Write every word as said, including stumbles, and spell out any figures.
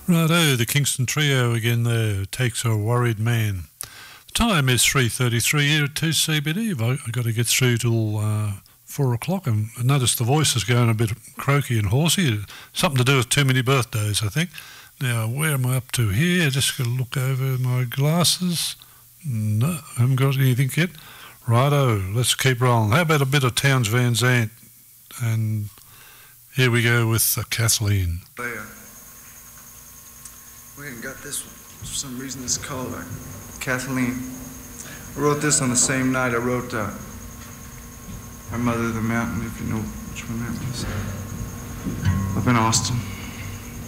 Righto, the Kingston Trio again there, Takes a Worried Man. The time is three thirty-three here at two C B D. I've, I've got to get through till uh, four o'clock, and I noticed the voice is going a bit croaky and horsey. Something to do with too many birthdays, I think. Now, where am I up to here? Just got to look over my glasses. No, I haven't got anything yet. Righto, let's keep rolling. How about a bit of Townes Van Zandt? And here we go with uh, Kathleen. There. We ain't got this one. For some reason it's called uh, Kathleen. I wrote this on the same night I wrote uh, Our Mother of the Mountain, if you know which one that was. Up in Austin.